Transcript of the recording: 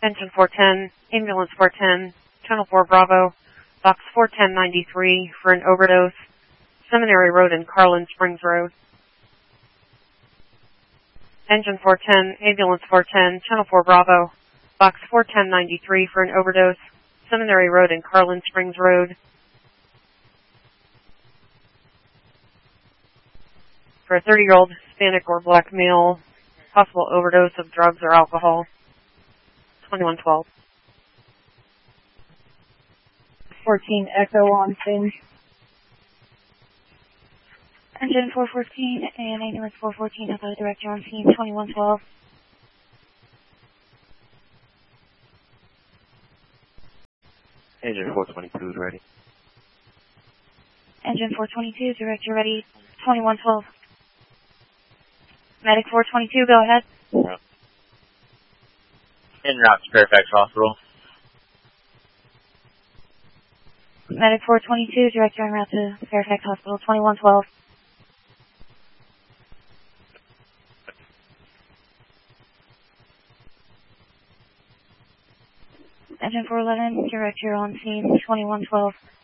Engine 410, Ambulance 410, Channel 4 Bravo, Box 41093 for an overdose, Seminary Road and Carlin Springs Road. Engine 410, Ambulance 410, Channel 4 Bravo, Box 41093 for an overdose, Seminary Road and Carlin Springs Road. For a 30-year-old Hispanic or black male, possible overdose of drugs or alcohol. 2112. 14 Echo on scene. Engine 414 and ambulance 414, Echo director on scene, 2112. Engine 422 is ready. Engine 422, director ready, 2112. Medic 422, go ahead. Yeah. En route to Fairfax Hospital. Medic 422, director en route to Fairfax Hospital, 2112. Engine 411, director on scene, 2112.